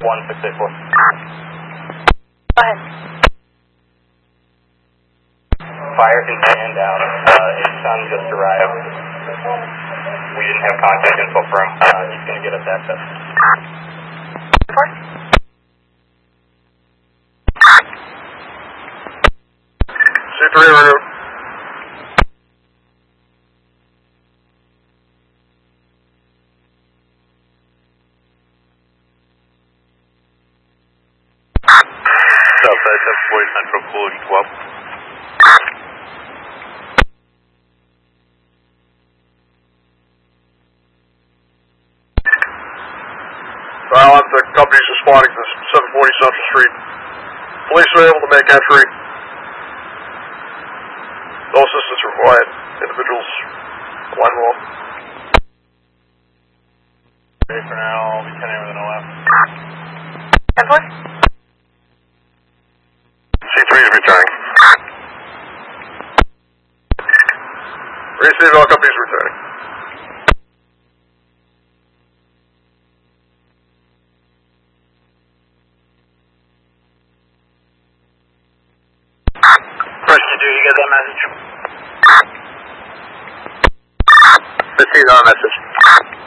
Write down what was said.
1684. Go ahead. Fire can stand down. His son just arrived. We didn't have contact info for him. He's going to get us access. C3 route. Southside 740 Central Coolidge 12. Silent, the company's responding to 740 Central Street. Police are able to make entry. No assistance required. Individuals, line wall. Okay, for now, I'll be 10 with an OF. 10-4? C3 is returning. Receive all companies returning. Question 2, you get that message? Received our message.